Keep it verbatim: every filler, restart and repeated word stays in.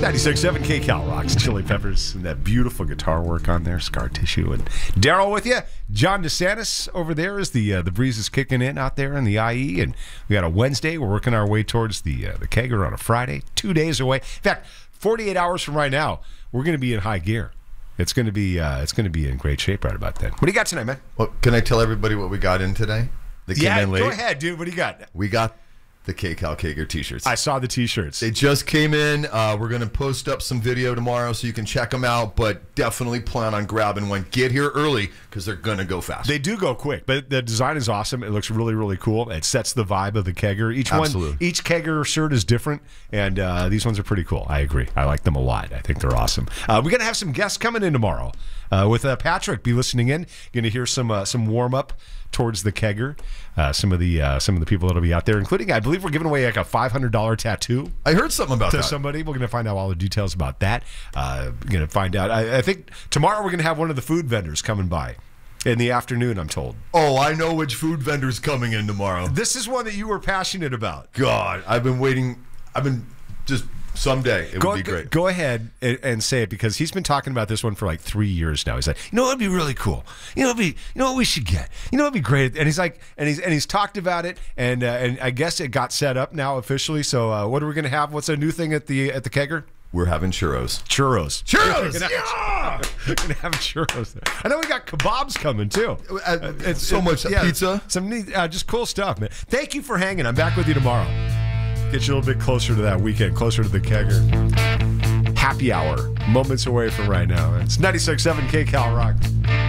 ninety-six point seven K Cal Rocks, Chili Peppers, and that beautiful guitar work on there, Scar Tissue. And Daryl with you. John DeSantis over there as the uh, the breeze is kicking in out there in the I E. And we got a Wednesday. We're working our way towards the uh, the kegger on a Friday, two days away. In fact, forty-eight hours from right now, we're going to be in high gear. It's going to be uh, it's going to be in great shape right about then. What do you got tonight, man? Well, can I tell everybody what we got in today? They came yeah, in late. Go ahead, dude. What do you got? We got the K Cal Kager t-shirts. I saw the t-shirts. They just came in. Uh, we're going to post up some video tomorrow so you can check them out, but definitely plan on grabbing one. Get here early because they're going to go fast. They do go quick, but the design is awesome. It looks really, really cool. It sets the vibe of the kegger. Each Absolutely. one, each kegger shirt is different, and uh, these ones are pretty cool. I agree. I like them a lot. I think they're awesome. Uh, we're going to have some guests coming in tomorrow uh, with uh, Patrick. Be listening in. Going to hear some uh, some warm-up towards the kegger. Uh, some of the uh, some of the people that'll be out there, including I believe we're giving away like a five hundred dollars tattoo. I heard something about to that. somebody. We're going to find out all the details about that. Uh, we're going to find out. I, I think tomorrow we're going to have one of the food vendors coming by in the afternoon, I'm told. Oh, I know which food vendor's coming in tomorrow. This is one that you were passionate about. God, I've been waiting. I've been just someday. It go, would be great. Go ahead and, and say it because he's been talking about this one for like three years now. He's like, you know, it'd be really cool. You know, it'd be, you know what we should get. You know, it'd be great. And he's like, and he's and he's talked about it, and uh, and I guess it got set up now officially. So uh, what are we going to have? What's a new thing at the at the kegger? We're having churros. Churros. Churros! We're gonna Yeah! have, we're gonna have churros there. I know we got kebabs coming too. Uh, it's so much yeah, pizza. Some neat, uh, just cool stuff, man. Thank you for hanging. I'm back with you tomorrow. Get you a little bit closer to that weekend, closer to the kegger. Happy hour. Moments away from right now. It's ninety-six point seven K Cal Rock.